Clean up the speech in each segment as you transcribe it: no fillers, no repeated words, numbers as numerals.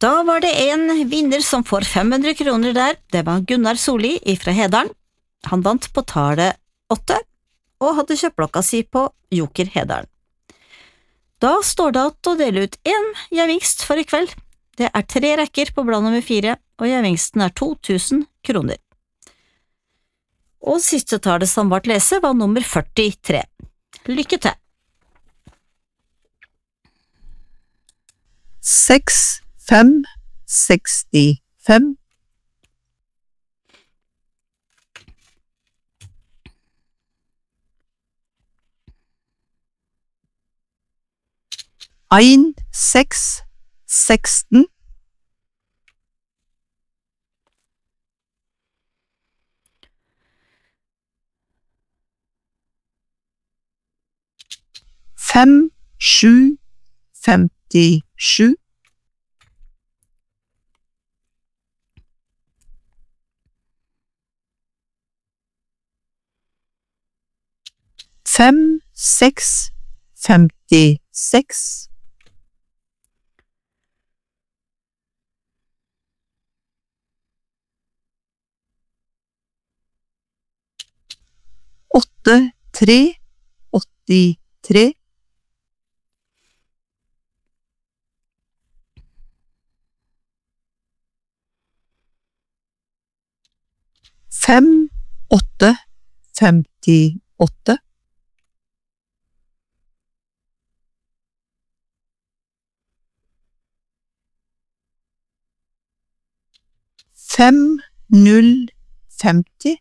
Da var det en vinner som får 500 kroner der. Det var Gunnar Solli fra Hedalen. Han vant på tallet 8 og hadde kjøpt blokka si på Joker Hedalen. Da står det at å dele ut en gevinst for i kveld. Det er 3 rekker på blad nummer 4, og gevinsten er 2000 kroner. Og siste tallet som ble lese var nummer 43. Lykke til! 6, 5, 65. Ein, 6, 16. Fem, 7, 57. Fem, 6, 56. Åtte, 3, 83. Fem, 8, 58. Fem, 0, 50.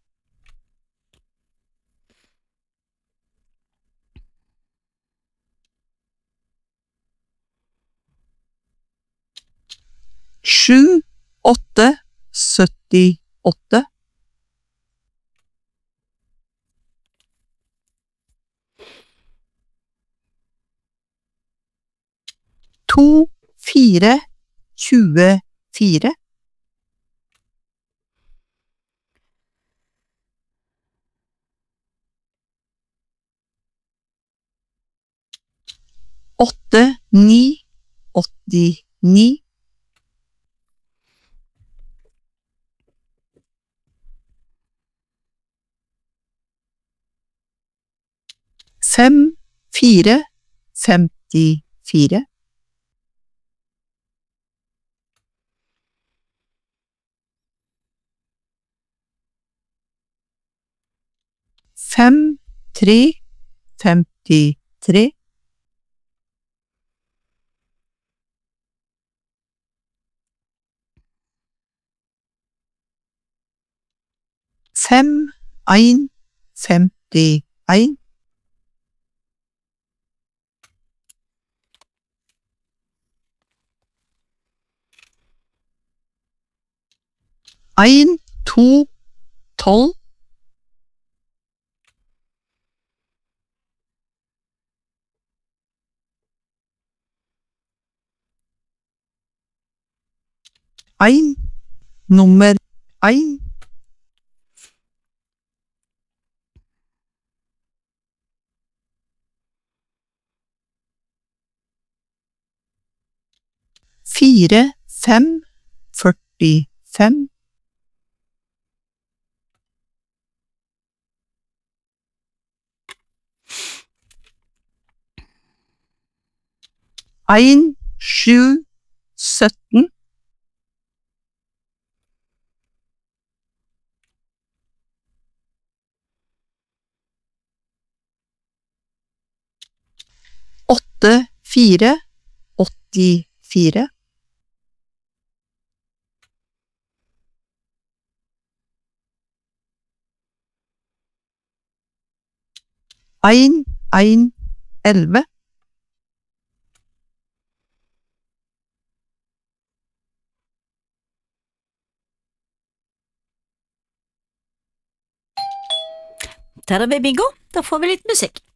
Sju, 8, 78. To, 4, 24. Åtte, 9, 89. Fem, 4, 54. Fem, 3, 53. Fem, 1, 51. Ein, 2, 12. Ein, nummer 1. Fire, 5, 45. Ein, 7, 17. Åtte, 4, 84. Ein, 11. Der har vi bingo. Da får vi litt musikk.